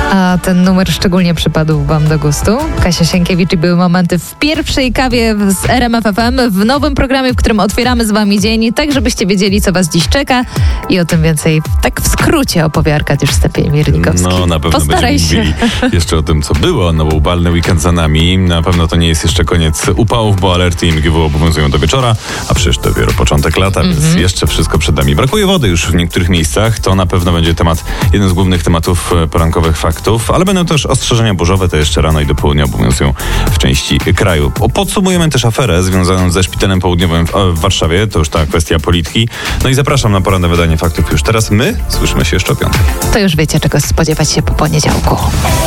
A ten numer szczególnie przypadł wam do gustu? Kasia Sienkiewicz i były momenty w pierwszej kawie z RMF FM, w nowym programie, w którym otwieramy z wami dzień, tak żebyście wiedzieli, co was dziś czeka i o tym więcej tak w skrócie opowie Arkadiusz Stępień-Mirnikowski. No na pewno Postaraj będziemy się. mówili jeszcze o tym, co było, no bo upalny weekend za nami. Na pewno to nie jest jeszcze koniec upałów, bo alerty IMGW obowiązują do wieczora, a przecież to dopiero początek lata, więc jeszcze wszystko przed nami. Brakuje wody już w niektórych miejscach, to na pewno będzie jeden z głównych tematów porankowych faktów, ale będą też ostrzeżenia burzowe, to jeszcze rano i do południa obowiązują w części kraju. Podsumujemy też aferę związaną ze Szpitalem Południowym w Warszawie, to już ta kwestia polityki. No i zapraszam na poranne wydanie faktów już teraz. My słyszymy się jeszcze o 5:00. To już wiecie, czego spodziewać się po poniedziałku.